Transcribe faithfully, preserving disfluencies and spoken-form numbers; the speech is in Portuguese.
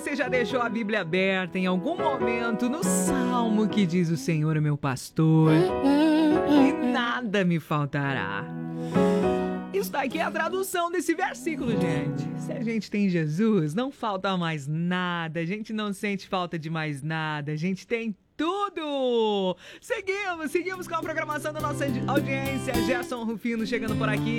você já deixou a Bíblia aberta em algum momento no Salmo que diz: o Senhor é meu pastor e nada me faltará. Isso daqui é a tradução desse versículo, gente. Se a gente tem Jesus, não falta mais nada, a gente não sente falta de mais nada, a gente tem tudo! Seguimos, seguimos com a programação da nossa audiência. Gerson Rufino chegando por aqui.